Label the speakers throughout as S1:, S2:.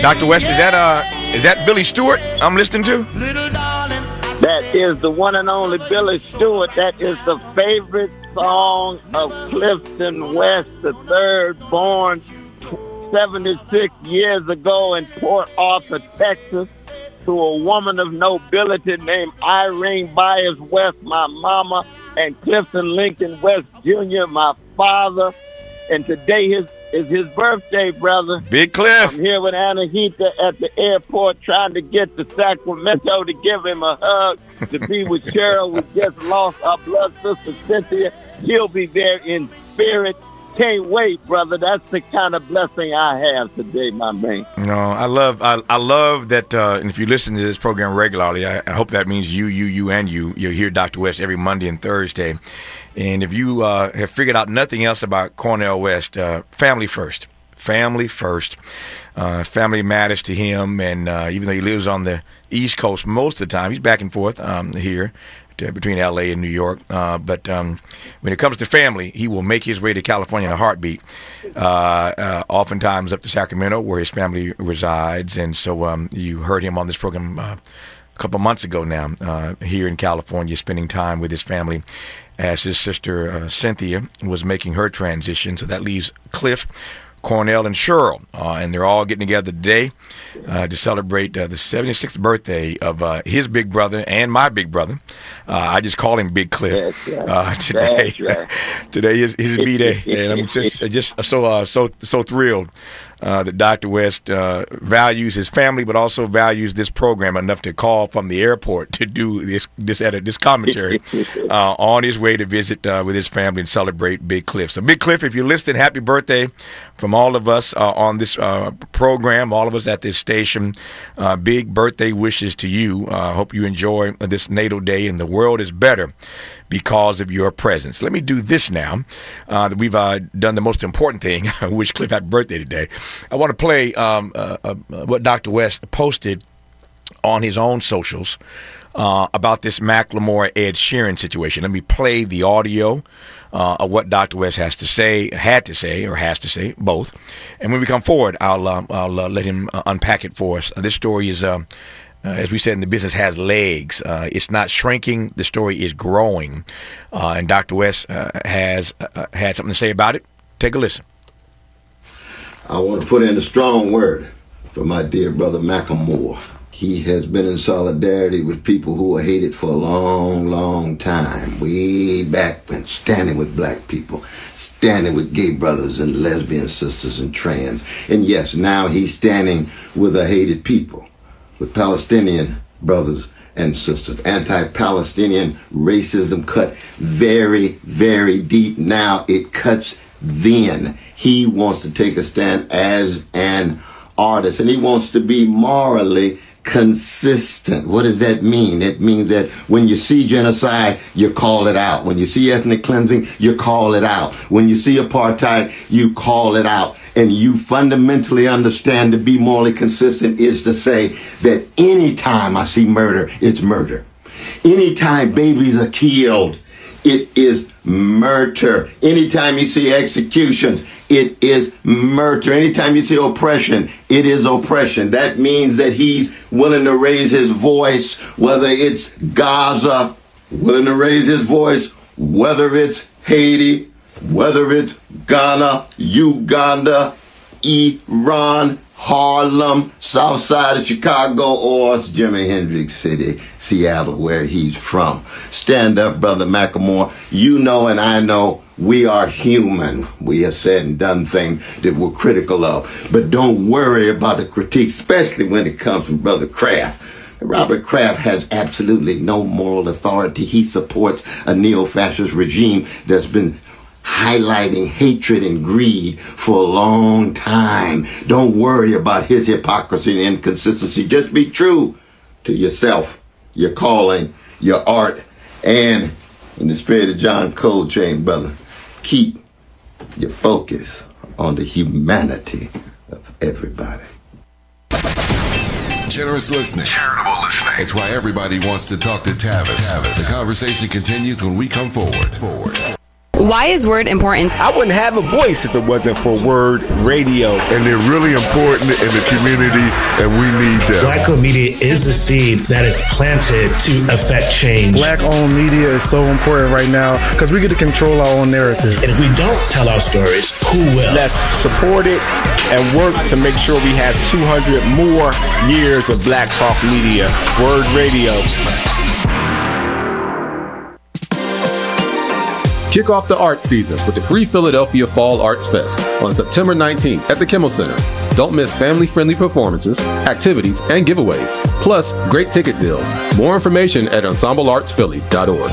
S1: Dr. West, is that Billy Stewart I'm listening to?
S2: That is the one and only Billy Stewart. That is the favorite song of Clifton West, the third, born 76 years ago in Port Arthur, Texas, to a woman of nobility named Irene Byers West, my mama, and Clifton Lincoln West Jr., my father. And today is his birthday, brother.
S1: Big Cliff.
S2: I'm here with Anahita at the airport trying to get to Sacramento to give him a hug, to be with Cheryl. We just lost our blood sister, Cynthia. She'll be there in spirit. Can't wait, brother. That's the kind of blessing I have today, my man.
S1: No, I love that. And if you listen to this program regularly, I hope that means you hear Dr. West every Monday and Thursday. And if you have figured out nothing else about Cornel West, family first. Family first. Family matters to him. And even though he lives on the East Coast most of the time, he's back and forth here between L.A. and New York. But when it comes to family, he will make his way to California in a heartbeat, oftentimes up to Sacramento, where his family resides. And so you heard him on this program a couple months ago now, here in California, spending time with his family as his sister Cynthia was making her transition. So that leaves Cliff, Cornel, and Cheryl, and they're all getting together today to celebrate the 76th birthday of his big brother and my big brother. I just call him Big Cliff today. Right. Today is his B-Day, and I'm just so thrilled that Dr. West values his family, but also values this program enough to call from the airport to do this commentary on his way to visit with his family and celebrate Big Cliff. So, Big Cliff, if you're listening, happy birthday from all of us on this program, all of us at this station. Big birthday wishes to you. Hope you enjoy this natal day, and the world is better because of your presence. Let me do this now. That we've done the most important thing. I wish Cliff happy birthday today. I want to play what Dr. West posted on his own socials about this Macklemore Ed Sheeran situation. Let me play the audio of what Dr. West has to say, both. And when we come forward, I'll let him unpack it for us. This story is, as we said in the business, has legs. It's not shrinking. The story is growing. And Dr. West has had something to say about it. Take a listen.
S3: I want to put in a strong word for my dear brother Macklemore. He has been in solidarity with people who were hated for a long, long time. Way back when, standing with black people, standing with gay brothers and lesbian sisters and trans. And yes, now he's standing with a hated people, with Palestinian brothers and sisters. Anti-Palestinian racism cut very, very deep. Now it cuts then. He wants to take a stand as an artist, and he wants to be morally consistent. What does that mean? It means that when you see genocide, you call it out. When you see ethnic cleansing, you call it out. When you see apartheid, you call it out. And you fundamentally understand to be morally consistent is to say that anytime I see murder, it's murder. Anytime babies are killed, it is murder. Anytime you see executions, it is murder. Anytime you see oppression, it is oppression. That means that he's willing to raise his voice, whether it's Gaza, willing to raise his voice, whether it's Haiti, whether it's Ghana, Uganda, Iran, Harlem, south side of Chicago, or it's Jimi Hendrix City, Seattle, where he's from. Stand up, brother Macklemore. You know and I know we are human. We have said and done things that we're critical of. But don't worry about the critique, especially when it comes from Brother Kraft. Robert Kraft has absolutely no moral authority. He supports a neo-fascist regime that's been highlighting hatred and greed for a long time. Don't worry about his hypocrisy and inconsistency. Just be true to yourself, your calling, your art, and in the spirit of John Coltrane, brother, keep your focus on the humanity of everybody.
S4: Generous listening. Charitable listening. It's why everybody wants to talk to Tavis. The conversation continues when we come forward.
S5: Why is Word important?
S6: I wouldn't have a voice if it wasn't for Word Radio.
S7: And they're really important in the community, and we need them.
S8: Black-owned media is the seed that is planted to affect change.
S9: Black-owned media is so important right now because we get to control our own narrative.
S8: And if we don't tell our stories, who will?
S6: Let's support it and work to make sure we have 200 more years of Black Talk Media. Word Radio.
S10: Kick off the art season with the free Philadelphia Fall Arts Fest on September 19th at the Kimmel Center. Don't miss family-friendly performances, activities, and giveaways, plus great ticket deals. More information at ensembleartsphilly.org.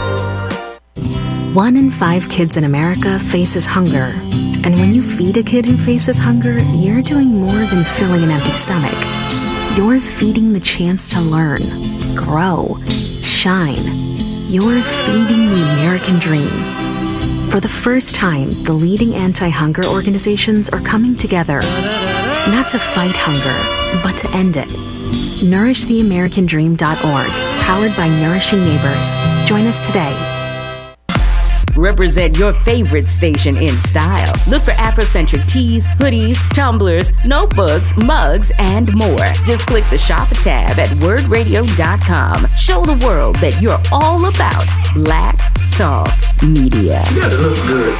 S11: 1 in 5 kids in America faces hunger. And when you feed a kid who faces hunger, you're doing more than filling an empty stomach. You're feeding the chance to learn, grow, shine. You're feeding the American dream. For the first time, the leading anti-hunger organizations are coming together, not to fight hunger, but to end it. NourishTheAmericanDream.org, powered by Nourishing Neighbors. Join us today.
S12: Represent your favorite station in style. Look for Afrocentric tees, hoodies, tumblers, notebooks, mugs, and more. Just click the Shop tab at wordradio.com. Show the world that you're all about Black Talk Media.
S8: You gotta look good.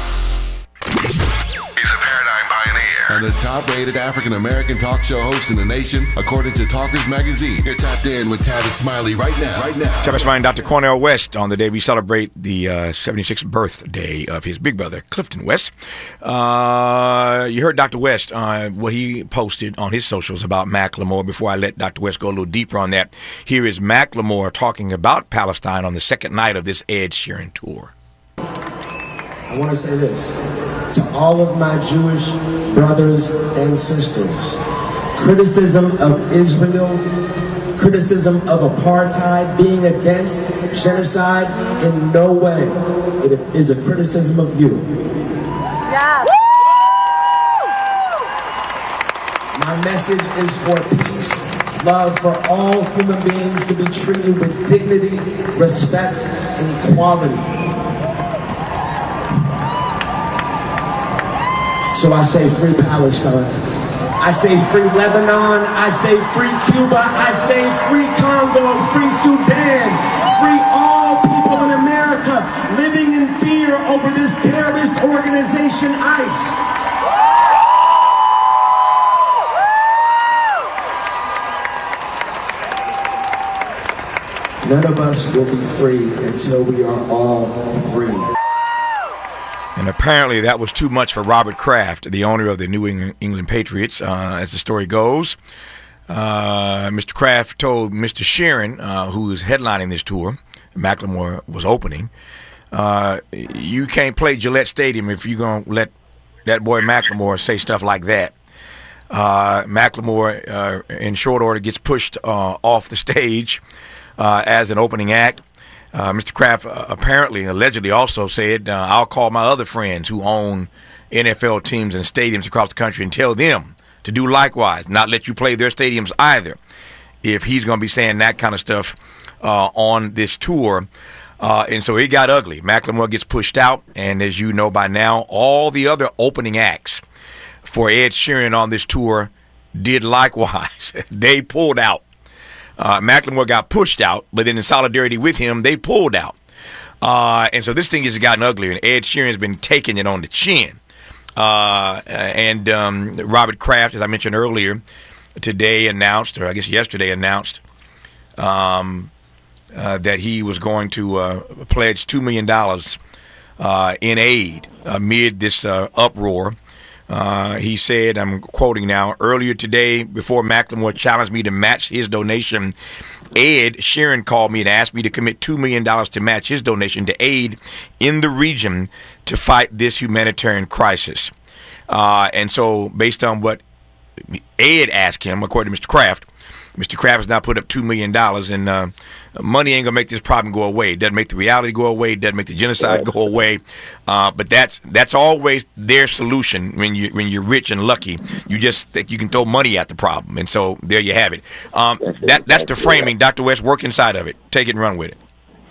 S4: And the top-rated African-American talk show host in the nation, according to Talkers Magazine. You're tapped in with Tavis Smiley right now.
S1: Tavis Smiley and Dr. Cornel West on the day we celebrate the 76th birthday of his big brother, Clifton West. You heard Dr. West, what he posted on his socials about Macklemore. Before I let Dr. West go a little deeper on that, here is Macklemore talking about Palestine on the second night of this Ed Sheeran tour.
S13: I want to say this to all of my Jewish brothers and sisters. Criticism of Israel, criticism of apartheid, being against genocide, in no way it is a criticism of you. Yeah. My message is for peace, love for all human beings to be treated with dignity, respect, and equality. So I say free Palestine, I say free Lebanon, I say free Cuba, I say free Congo, free Sudan, free all people in America living in fear over this terrorist organization, ICE. None of us will be free until we are all free.
S1: And apparently that was too much for Robert Kraft, the owner of the New England Patriots, as the story goes. Mr. Kraft told Mr. Sheeran, who is headlining this tour, Macklemore was opening, you can't play Gillette Stadium if you're going to let that boy Macklemore say stuff like that. Macklemore, in short order, gets pushed off the stage as an opening act. Mr. Kraft allegedly also said, I'll call my other friends who own NFL teams and stadiums across the country and tell them to do likewise, not let you play their stadiums either, if he's going to be saying that kind of stuff on this tour. And so it got ugly. Macklemore gets pushed out, and as you know by now, all the other opening acts for Ed Sheeran on this tour did likewise. They pulled out. Macklemore got pushed out, but then in solidarity with him, they pulled out. And so this thing has gotten uglier, and Ed Sheeran's been taking it on the chin. And Robert Kraft, as I mentioned earlier, today announced, or I guess yesterday announced, that he was going to pledge $2 million in aid amid this uproar. He said, I'm quoting now, earlier today, before Macklemore challenged me to match his donation, Ed Sheeran called me and asked me to commit $2 million to match his donation to aid in the region to fight this humanitarian crisis. And so based on what Ed asked him, according to Mr. Kraft has now put up $2 million, and money ain't going to make this problem go away. It doesn't make the reality go away. It doesn't make the genocide go away. But that's always their solution when you're rich and lucky. You just think you can throw money at the problem. And so there you have it. That's the framing. Dr. West, work inside of it. Take it and run with it.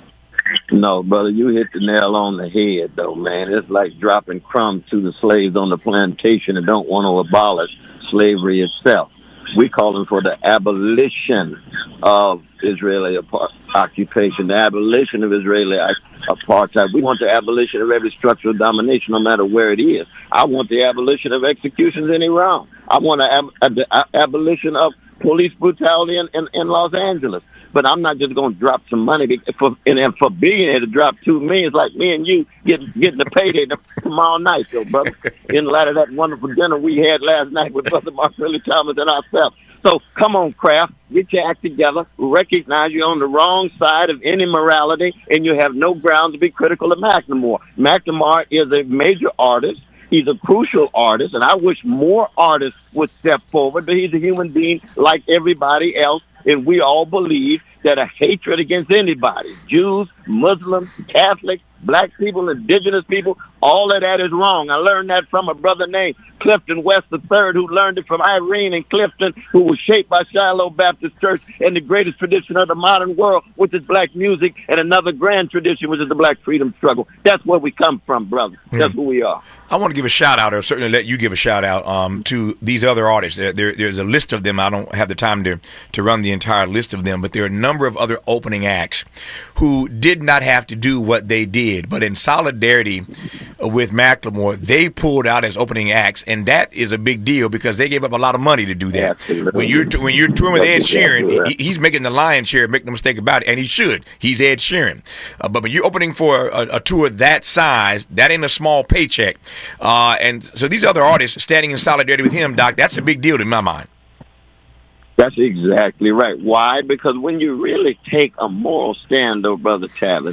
S2: No, brother, you hit the nail on the head, though, man. It's like dropping crumbs to the slaves on the plantation that don't want to abolish slavery itself. We're calling for the abolition of Israeli occupation, the abolition of Israeli apartheid. We want the abolition of every structural domination, no matter where it is. I want the abolition of executions in Iran. I want the abolition of police brutality in Los Angeles. But I'm not just going to drop some money for billionaire to drop $2 million. It's like me and you getting the payday tomorrow night, though, brother. In light of that wonderful dinner we had last night with Brother Marcelli Thomas and ourselves. So come on, Kraft, get your act together. Recognize you're on the wrong side of any morality, and you have no grounds to be critical of McLemore. McLemore is a major artist. He's a crucial artist, and I wish more artists would step forward, but he's a human being like everybody else, and we all believe that a hatred against anybody, Jews, Muslims, Catholics, black people, indigenous people, all of that is wrong. I learned that from a brother named Clifton West III, who learned it from Irene and Clifton, who was shaped by Shiloh Baptist Church and the greatest tradition of the modern world, which is black music, and another grand tradition, which is the black freedom struggle. That's where we come from, brother. That's who we are.
S1: I want to give a shout-out, or certainly let you give a shout-out to these other artists. There's a list of them. I don't have the time to run the entire list of them, but there are a number of other opening acts who did not have to do what they did, but in solidarity with Macklemore, they pulled out as opening acts, and that is a big deal because they gave up a lot of money to do that. Absolutely. When you're touring with Ed Sheeran, he's making the lion's share, make no mistake about it, and he should. He's Ed Sheeran. But when you're opening for a tour that size, that ain't a small paycheck. And so these other artists standing in solidarity with him, Doc, that's a big deal in my mind.
S2: That's exactly right. Why? Because when you really take a moral stand, though, Brother Tavis,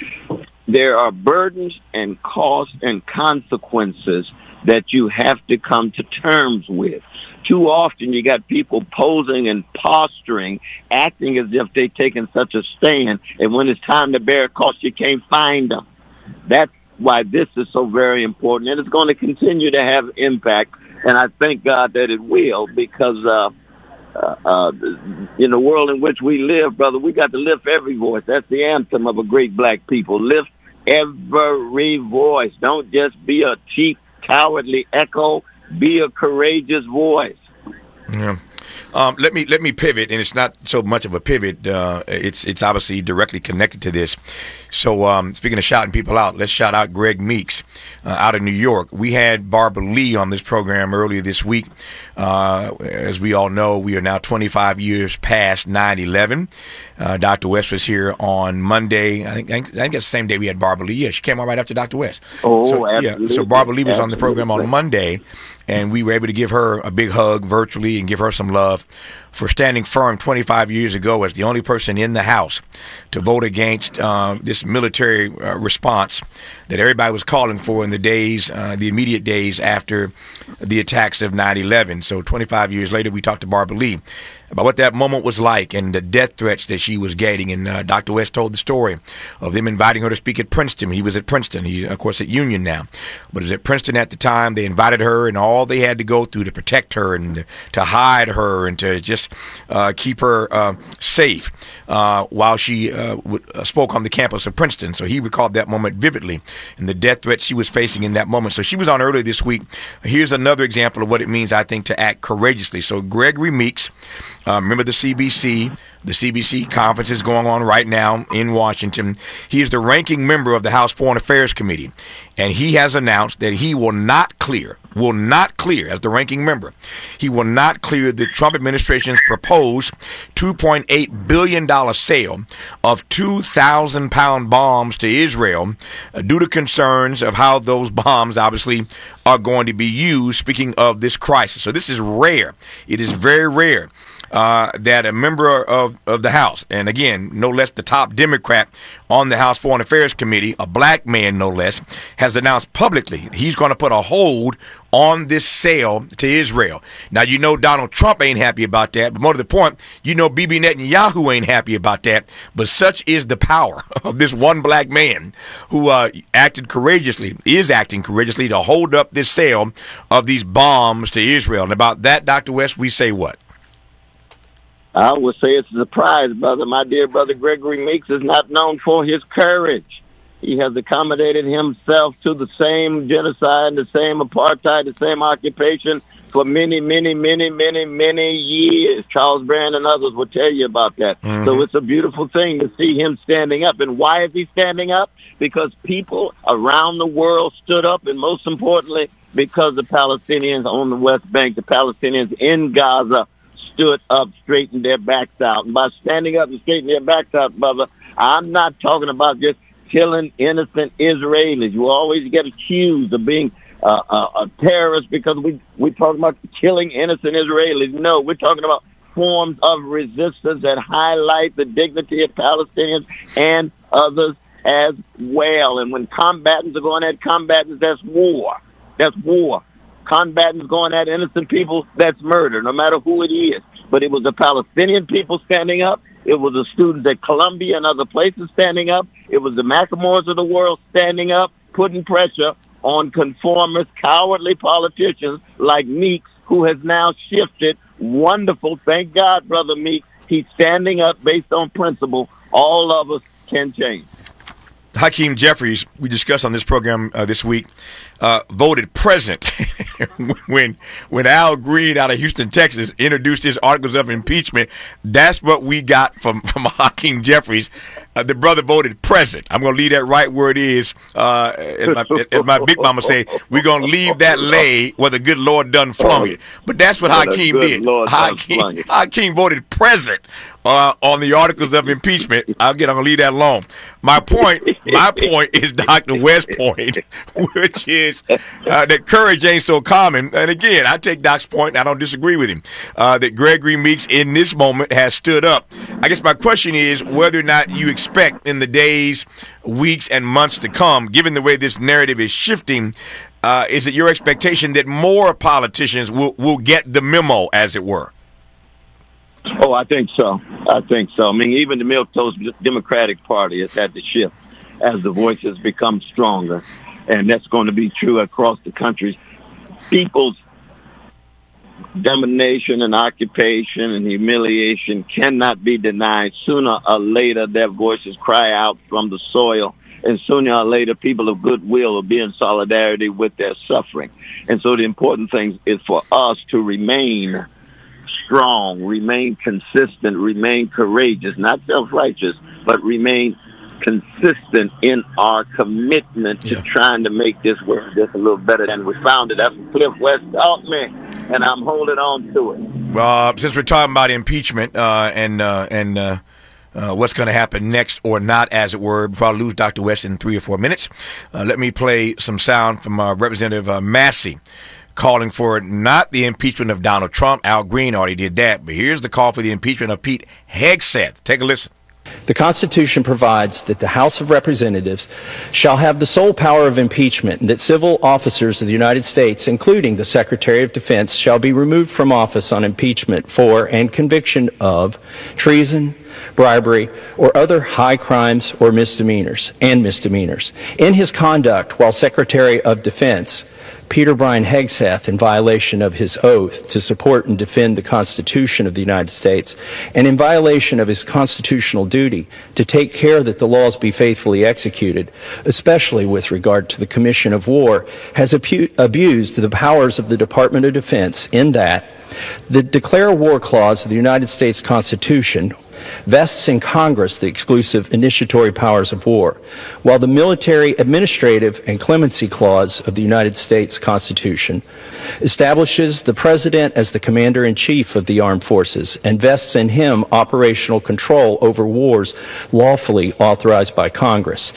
S2: there are burdens and costs and consequences that you have to come to terms with. Too often you got people posing and posturing, acting as if they've taken such a stand, and when it's time to bear a cost, you can't find them. That's why this is so very important, and it's going to continue to have impact, and I thank God that it will, because in the world in which we live, brother, we got to lift every voice. That's the anthem of a great black people. Lift every voice. Don't just be a cheap, cowardly echo. Be a courageous voice.
S1: Yeah. Let me pivot, and it's not so much of a pivot. It's obviously directly connected to this. So speaking of shouting people out, let's shout out Greg Meeks out of New York. We had Barbara Lee on this program earlier this week. As we all know, we are now 25 years past 9/11. Dr. West was here on Monday. I think it's the same day we had Barbara Lee. Yeah, she came on right after Dr. West.
S2: Oh,
S1: so,
S2: absolutely.
S1: Yeah, so Barbara Lee was on the program on Monday, and we were able to give her a big hug virtually and give her some love for standing firm 25 years ago as the only person in the House to vote against this military response that everybody was calling for in the days, the immediate days after the attacks of 9/11. So 25 years later, we talked to Barbara Lee about what that moment was like and the death threats that she was getting. And Dr. West told the story of them inviting her to speak at Princeton. He was at Princeton. He's, of course, at Union now. But he was at Princeton at the time. They invited her, and all they had to go through to protect her and to hide her and to just keep her safe while she spoke on the campus of Princeton. So he recalled that moment vividly and the death threat she was facing in that moment. So she was on earlier this week. Here's another example of what it means, I think, to act courageously. So Gregory Meeks, remember the CBC conference is going on right now in Washington. He is the ranking member of the House Foreign Affairs Committee, and he has announced that he will not clear as the ranking member. He will not clear the Trump administration's proposed $2.8 billion sale of 2,000-pound bombs to Israel due to concerns of how those bombs obviously are going to be used, speaking of this crisis. So this is rare. It is very rare that a member of the House, and again, no less the top Democrat on the House Foreign Affairs Committee, a black man no less, has announced publicly he's going to put a hold on this sale to Israel. Now, you know Donald Trump ain't happy about that, but more to the point, you know Bibi Netanyahu ain't happy about that, but such is the power of this one black man who is acting courageously to hold up this sale of these bombs to Israel. And about that, Dr. West, we say what?
S2: I would say it's a surprise, brother. My dear brother Gregory Meeks is not known for his courage. He has accommodated himself to the same genocide, the same apartheid, the same occupation for many, many, many, many, many years. Charles Brand and others will tell you about that. Mm-hmm. So it's a beautiful thing to see him standing up. And why is he standing up? Because people around the world stood up, and most importantly, because the Palestinians on the West Bank, the Palestinians in Gaza, stood up, straightened their backs out. And by standing up and straightening their backs out, brother, I'm not talking about just killing innocent Israelis. You always get accused of being a terrorist because we talk about killing innocent Israelis. No, we're talking about forms of resistance that highlight the dignity of Palestinians and others as well. And when combatants are going at combatants, that's war. That's war. Combatants going at innocent people, that's murder, no matter who it is. But it was the Palestinian people standing up. It was the students at Columbia and other places standing up. It was the Macklemores of the world standing up, putting pressure on conformist, cowardly politicians like Meeks, who has now shifted. Wonderful. Thank God, Brother Meeks. He's standing up based on principle. All of us can change.
S1: Hakeem Jeffries, we discussed on this program this week, voted present when Al Green out of Houston, Texas, introduced his articles of impeachment. That's what we got from Hakeem Jeffries. The brother voted present. I'm going to leave that right where it is. As my big mama say, we're going to leave that lay where the good Lord done flung it. But that's what Hakeem did. Hakeem voted present on the articles of impeachment. I'm going to leave that alone. My point is Dr. West's point, which is that courage ain't so common. And again, I take Doc's point, and I don't disagree with him, that Gregory Meeks in this moment has stood up. I guess my question is whether or not you expect in the days, weeks, and months to come, given the way this narrative is shifting, is it your expectation that more politicians will get the memo, as it were?
S2: Oh, I think so. I mean, even the milquetoast Democratic Party has had to shift as the voices become stronger. And that's going to be true across the country. People's domination and occupation and humiliation cannot be denied. Sooner or later, their voices cry out from the soil. And sooner or later, people of goodwill will be in solidarity with their suffering. And so the important thing is for us to remain strong, remain consistent, remain courageous, not self-righteous, but remain consistent in our commitment to trying to make this world just a little better than we found it. That's what Cliff West taught me, and I'm holding on to it.
S1: Well, since we're talking about impeachment and what's going to happen next or not, as it were, before I lose Dr. West in 3 or 4 minutes, let me play some sound from Representative Massey, calling for not the impeachment of Donald Trump. Al Green already did that. But here's the call for the impeachment of Pete Hegseth. Take a listen.
S5: The Constitution provides that the House of Representatives shall have the sole power of impeachment, and that civil officers of the United States, including the Secretary of Defense, shall be removed from office on impeachment for and conviction of treason, bribery, or other high crimes or misdemeanors. In his conduct while Secretary of Defense, Peter Brian Hegseth, in violation of his oath to support and defend the Constitution of the United States, and in violation of his constitutional duty to take care that the laws be faithfully executed, especially with regard to the commission of war, has abused the powers of the Department of Defense in that the Declare War Clause of the United States Constitution vests in Congress the exclusive initiatory powers of war, while the Military, Administrative, and Clemency Clause of the United States Constitution establishes the President as the Commander-in-Chief of the Armed Forces and vests in him operational control over wars lawfully authorized by Congress.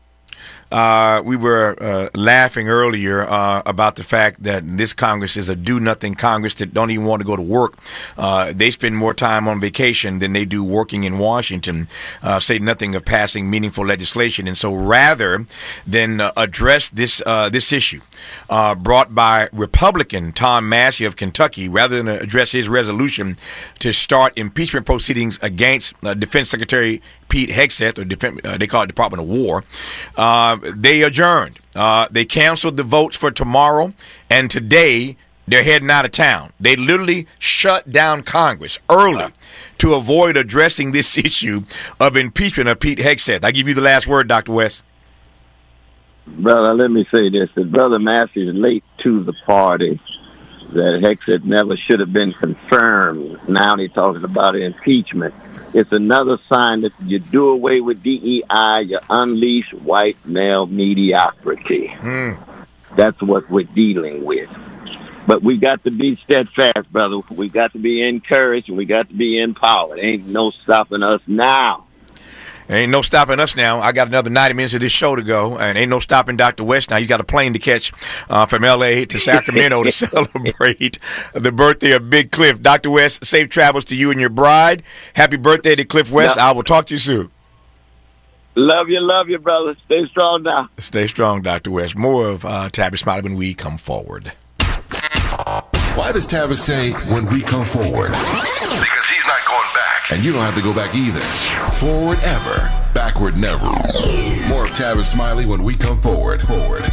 S1: We were laughing earlier about the fact that this Congress is a do-nothing Congress that don't even want to go to work. They spend more time on vacation than they do working in Washington, say nothing of passing meaningful legislation. And so rather than address this issue brought by Republican Tom Massey of Kentucky, rather than address his resolution to start impeachment proceedings against Defense Secretary Pete Hegseth, or they call it Department of War, they adjourned. They canceled the votes for tomorrow, and today They're heading out of town. They literally shut down Congress early to avoid addressing this issue of impeachment of Pete Hegseth. I give you the last word, Dr. West.
S2: Brother, let me say this. That Brother Massey is late to the party. That Hegseth never should have been confirmed. Now he's talking about impeachment. It's another sign that you do away with DEI, you unleash white male mediocrity. That's what we're dealing with. But we got to be steadfast, brother. We got to be encouraged, and we got to be empowered. Ain't no stopping us now.
S1: Ain't no stopping us now. I got another 90 minutes of this show to go, and ain't no stopping Dr. West now. You got a plane to catch from L.A. to Sacramento to celebrate the birthday of Big Cliff. Dr. West, safe travels to you and your bride. Happy birthday to Cliff West. I will talk to you soon.
S2: Love you, brother. Stay strong now.
S1: Stay strong, Dr. West. More of Tavis Smiley when we come forward.
S4: Why does Tavis say when we come forward? Because he's not going back. And you don't have to go back either. Forward ever, backward never. More of Tavis Smiley when we come forward.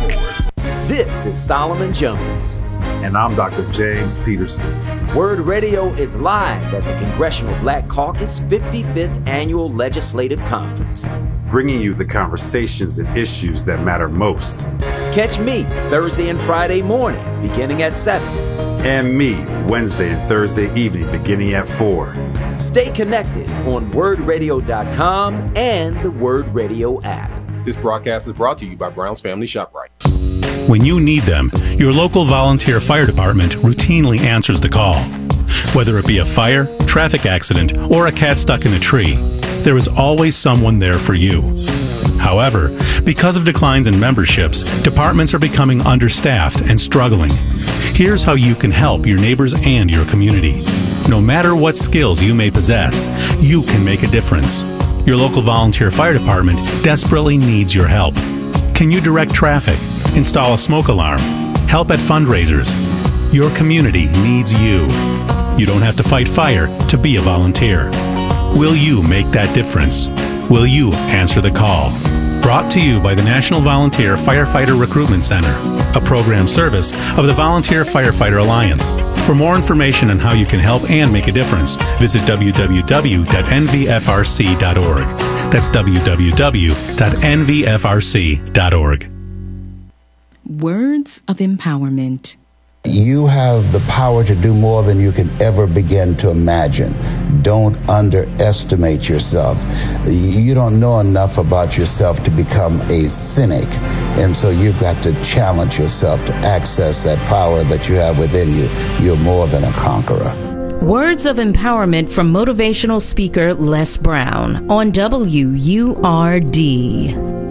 S14: This is Solomon Jones.
S15: And I'm Dr. James Peterson.
S14: Word Radio is live at the Congressional Black Caucus 55th Annual Legislative Conference,
S15: bringing you the conversations and issues that matter most.
S14: Catch me Thursday and Friday morning, beginning at 7.
S15: And me Wednesday and Thursday evening, beginning at 4.
S14: Stay connected on wordradio.com and the Word Radio app.
S10: This broadcast is brought to you by Brown's Family ShopRite.
S16: When you need them, your local volunteer fire department routinely answers the call. Whether it be a fire, traffic accident, or a cat stuck in a tree, there is always someone there for you. However, because of declines in memberships, departments are becoming understaffed and struggling. Here's how you can help your neighbors and your community. No matter what skills you may possess, you can make a difference. Your local volunteer fire department desperately needs your help. Can you direct traffic, install a smoke alarm, help at fundraisers? Your community needs you. You don't have to fight fire to be a volunteer. Will you make that difference? Will you answer the call? Brought to you by the National Volunteer Firefighter Recruitment Center, a program service of the Volunteer Firefighter Alliance. For more information on how you can help and make a difference, visit www.nvfrc.org. That's www.nvfrc.org.
S17: Words of empowerment.
S18: You have the power to do more than you can ever begin to imagine. Don't underestimate yourself. You don't know enough about yourself to become a cynic. And so you've got to challenge yourself to access that power that you have within you. You're more than a conqueror.
S12: Words of empowerment from motivational speaker Les Brown on WURD.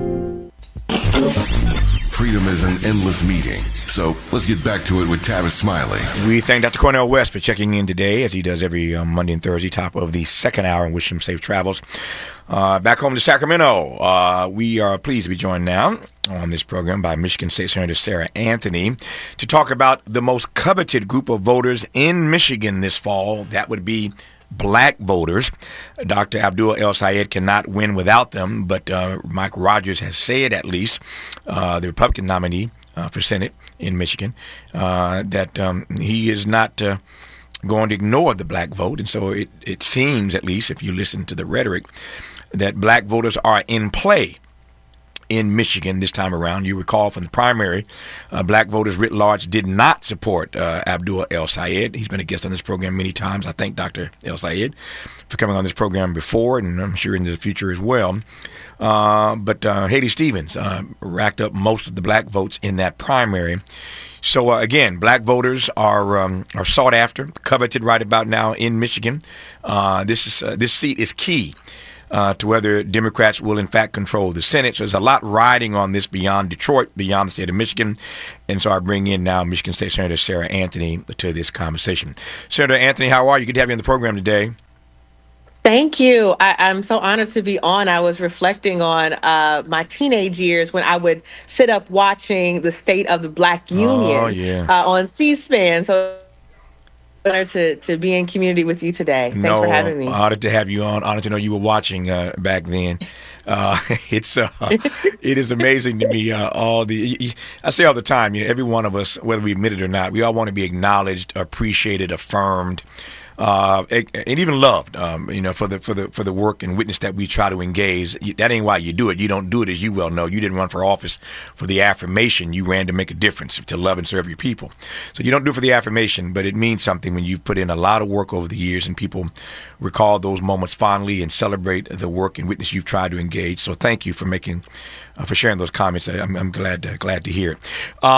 S4: Freedom is an endless meeting. So let's get back to it with Tavis Smiley.
S1: We thank Dr. Cornel West for checking in today, as he does every Monday and Thursday, top of the second hour, and wish him safe travels. Back home to Sacramento, we are pleased to be joined now on this program by Michigan State Senator Sarah Anthony to talk about the most coveted group of voters in Michigan this fall. That would be black voters. Dr. Abdul El-Sayed cannot win without them, but Mike Rogers has said, at least, the Republican nominee for Senate in Michigan, that he is not going to ignore the black vote. And so it seems, at least if you listen to the rhetoric, that black voters are in play in Michigan this time around. You recall from the primary, black voters writ large did not support Abdul El-Sayed. He's been a guest on this program many times. I thank Dr. El-Sayed for coming on this program before, and I'm sure in the future as well. But Haley Stevens racked up most of the black votes in that primary. So again, black voters are sought after, coveted right about now in Michigan. This seat is key to whether Democrats will in fact control the Senate. So there's a lot riding on this beyond Detroit, beyond the state of Michigan. And so I bring in now Michigan State Senator Sarah Anthony to this conversation. Senator Anthony, how are you? Good to have you on the program today.
S19: Thank you. I'm so honored to be on. I was reflecting on my teenage years when I would sit up watching the State of the Black Union on C-SPAN. So honor to be in community with you today. Thanks for having me.
S1: Honored to have you on. Honored to know you were watching back then. It is amazing to me. I say all the time, every one of us, whether we admit it or not, we all want to be acknowledged, appreciated, affirmed. And even loved, for the work and witness that we try to engage. That ain't why you do it. You don't do it, as you well know. You didn't run for office for the affirmation. You ran to make a difference, to love and serve your people. So you don't do it for the affirmation, but it means something when you've put in a lot of work over the years and people recall those moments fondly and celebrate the work and witness you've tried to engage. So thank you for for sharing those comments. I'm glad to hear it.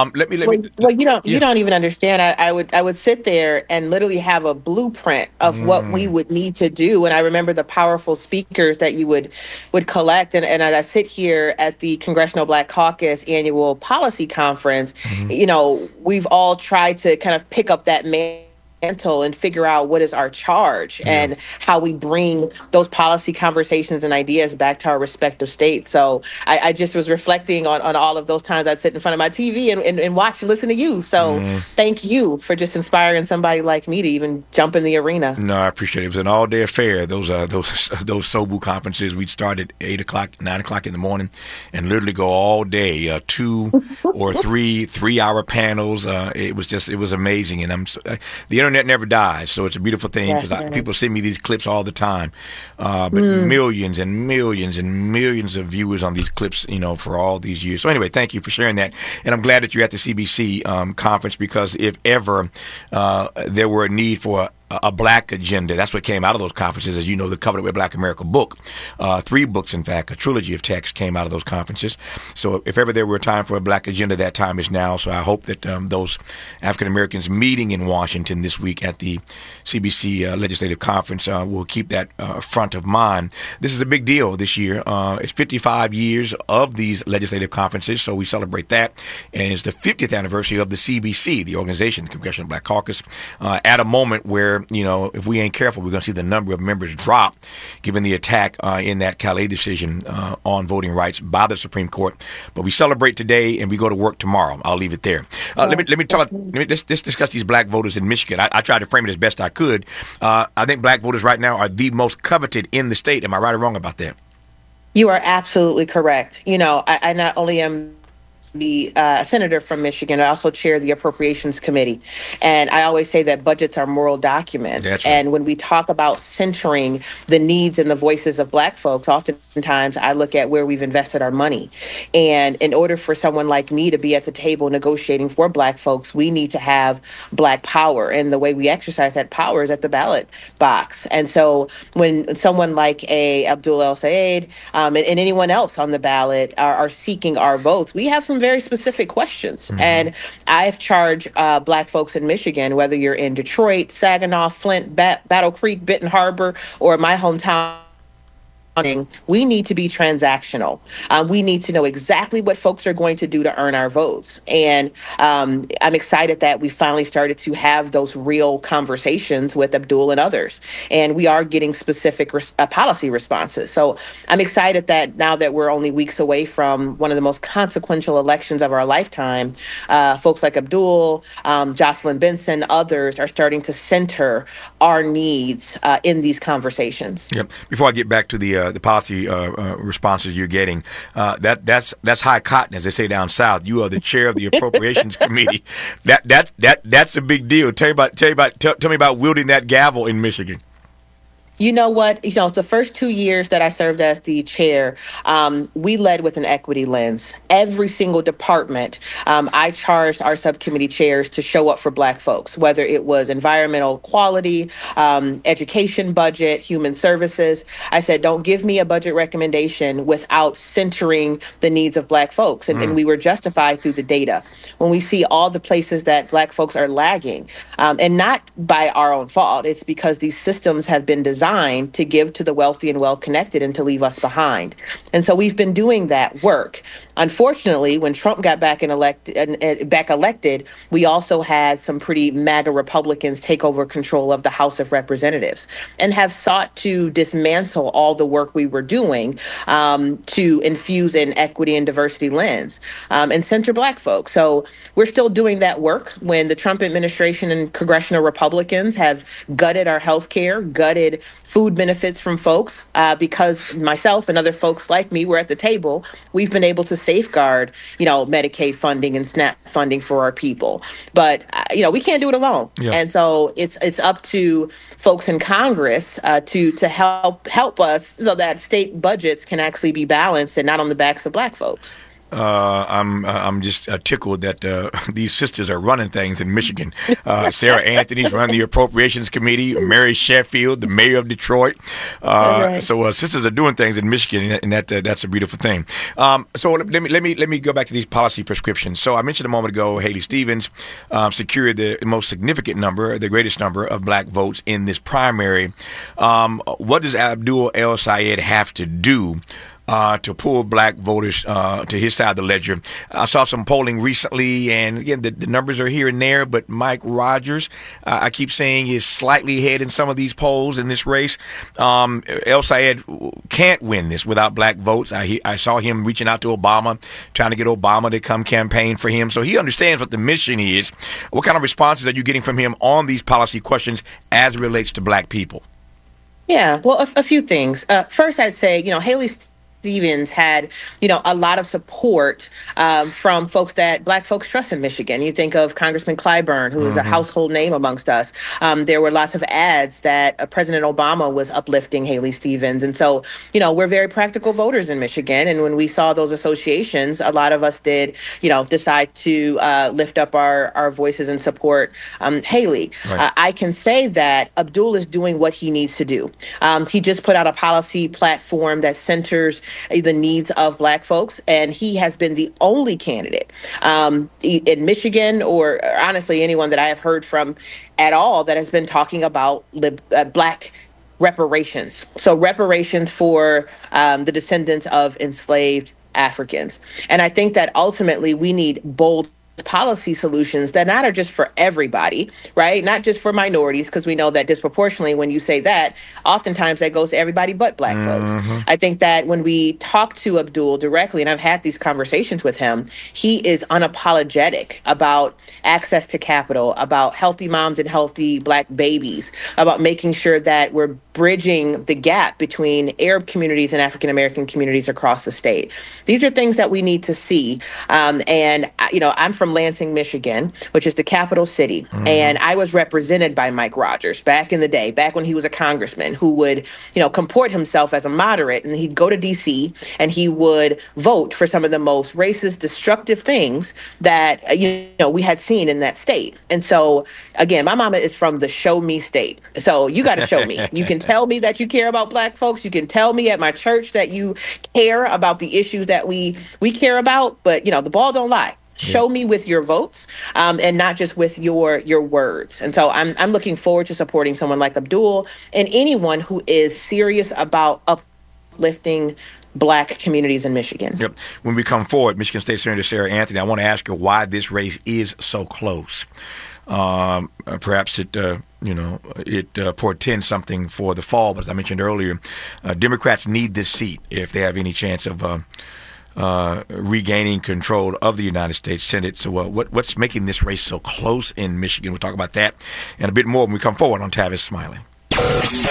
S19: You don't even understand. I would sit there and literally have a blueprint of what we would need to do. And I remember the powerful speakers that you would collect. And I sit here at the Congressional Black Caucus annual policy conference. We've all tried to kind of pick up that mantle and figure out what is our charge and how we bring those policy conversations and ideas back to our respective states. So I just was reflecting on all of those times I'd sit in front of my TV and watch and listen to you. So thank you for just inspiring somebody like me to even jump in the arena.
S1: No, I appreciate it. It was an all-day affair. Those SOBU conferences, we'd start at 8 o'clock, 9 o'clock in the morning and literally go all day, 2 or 3-hour panels. It was amazing. And the internet never dies, so it's a beautiful thing because people send me these clips all the time. But millions and millions and millions of viewers on these clips, for all these years. So anyway, thank you for sharing that. And I'm glad that you're at the CBC conference because if ever there were a need for a black agenda. That's what came out of those conferences. As you know, the Covenant with Black America book, 3 books, in fact, a trilogy of texts came out of those conferences. So if ever there were a time for a black agenda, that time is now. So I hope that those African Americans meeting in Washington this week at the CBC Legislative Conference will keep that front of mind. This is a big deal this year. It's 55 years of these legislative conferences, so we celebrate that. And it's the 50th anniversary of the CBC, the organization, the Congressional Black Caucus, at a moment where if we ain't careful, we're going to see the number of members drop, given the attack in that Calais decision on voting rights by the Supreme Court. But we celebrate today and we go to work tomorrow. I'll leave it there. Let's discuss these black voters in Michigan. I tried to frame it as best I could. I think black voters right now are the most coveted in the state. Am I right or wrong about that?
S19: You are absolutely correct. I not only am the senator from Michigan, I also chair the Appropriations Committee. And I always say that budgets are moral documents. That's right. And when we talk about centering the needs and the voices of black folks, oftentimes I look at where we've invested our money. And in order for someone like me to be at the table negotiating for black folks, we need to have black power. And the way we exercise that power is at the ballot box. And so when someone like Abdul El-Sayed and anyone else on the ballot are seeking our votes, we have some very specific questions. And I've charged black folks in Michigan, whether you're in Detroit, Saginaw, Flint, Battle Creek, Benton Harbor, or my hometown, we need to be transactional. We need to know exactly what folks are going to do to earn our votes. And I'm excited that we finally started to have those real conversations with Abdul and others. And we are getting specific policy responses. So I'm excited that now that we're only weeks away from one of the most consequential elections of our lifetime, folks like Abdul, Jocelyn Benson, others are starting to center our needs in these conversations.
S1: Yep. Before I get back to the policy responses you're getting, that's high cotton, as they say down south. You are the chair of the Appropriations Committee. That's a big deal. Tell me about wielding that gavel in Michigan.
S19: You know what? The first 2 years that I served as the chair, we led with an equity lens. Every single department, I charged our subcommittee chairs to show up for black folks, whether it was environmental quality, education budget, human services. I said, don't give me a budget recommendation without centering the needs of black folks. And we were justified through the data. When we see all the places that black folks are lagging, and not by our own fault, it's because these systems have been designed designed to give to the wealthy and well-connected and to leave us behind. And so we've been doing that work. Unfortunately, when Trump got back elected, we also had some pretty MAGA Republicans take over control of the House of Representatives and have sought to dismantle all the work we were doing to infuse an equity and diversity lens and center Black folks. So we're still doing that work when the Trump administration and congressional Republicans have gutted our health care, gutted food benefits from folks because myself and other folks like me were at the table. We've been able to safeguard, Medicaid funding and SNAP funding for our people. But, we can't do it alone. Yeah. And so it's up to folks in Congress to help us so that state budgets can actually be balanced and not on the backs of Black folks.
S1: I'm just tickled that these sisters are running things in Michigan. Sarah Anthony's running the Appropriations Committee. Mary Sheffield, the mayor of Detroit. Right. So sisters are doing things in Michigan, and that's a beautiful thing. So let me go back to these policy prescriptions. So I mentioned a moment ago, Haley Stevens secured the most significant number, the greatest number of Black votes in this primary. What does Abdul El-Sayed have to do to pull Black voters to his side of the ledger? I saw some polling recently, and again, the numbers are here and there, but Mike Rogers, I keep saying, is slightly ahead in some of these polls in this race. El-Sayed can't win this without Black votes. I saw him reaching out to Obama, trying to get Obama to come campaign for him. So he understands what the mission is. What kind of responses are you getting from him on these policy questions as it relates to Black people?
S19: Yeah, well, a few things. First, I'd say, Haley Stevens had, a lot of support from folks that Black folks trust in Michigan. You think of Congressman Clyburn, who is a household name amongst us. There were lots of ads that President Obama was uplifting Haley Stevens. And so, we're very practical voters in Michigan. And when we saw those associations, a lot of us did, decide to lift up our voices and support Haley. Right. I can say that Abdul is doing what he needs to do. He just put out a policy platform that centers the needs of Black folks, and he has been the only candidate in Michigan, or honestly anyone that I have heard from at all, that has been talking about Black reparations. So reparations for the descendants of enslaved Africans. And I think that ultimately we need bold policy solutions that not are just for everybody, right? Not just for minorities, because we know that disproportionately when you say that, oftentimes that goes to everybody but Black folks. I think that when we talk to Abdul directly, and I've had these conversations with him, he is unapologetic about access to capital, about healthy moms and healthy Black babies, about making sure that we're bridging the gap between Arab communities and African American communities across the state. These are things that we need to see. And I'm from Lansing, Michigan, which is the capital city. And I was represented by Mike Rogers back in the day, back when he was a congressman, who would, comport himself as a moderate, and he'd go to D.C. and he would vote for some of the most racist, destructive things that, we had seen in that state. And so, again, my mama is from the show me state. So you got to show me. You can tell me that you care about Black folks. You can tell me at my church that you care about the issues that we care about. But, the ball don't lie. Show me with your votes, and not just with your words. And so I'm looking forward to supporting someone like Abdul and anyone who is serious about uplifting Black communities in Michigan.
S1: Yep. When we come forward, Michigan State Senator Sarah Anthony, I want to ask her why this race is so close. Perhaps it portends something for the fall, but as I mentioned earlier, Democrats need this seat if they have any chance of regaining control of the United States Senate. So what's making this race so close in Michigan? We'll talk about that and a bit more when we come forward on Tavis Smiley.